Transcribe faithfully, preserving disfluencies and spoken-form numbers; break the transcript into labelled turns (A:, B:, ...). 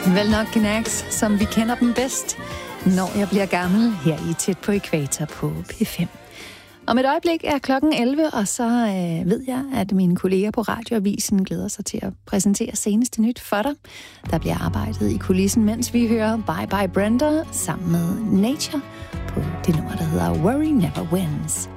A: Vel nok Knax, som vi kender dem bedst, når jeg bliver gammel, her i Tæt på Ækvator på P fem. Om et øjeblik er klokken elleve, og så øh, ved jeg, at mine kolleger på Radioavisen glæder sig til at præsentere seneste nyt for dig. Der bliver arbejdet i kulissen, mens vi hører Bye Bye Brenda sammen med Nature på det nummer, der hedder Worry Never Wins.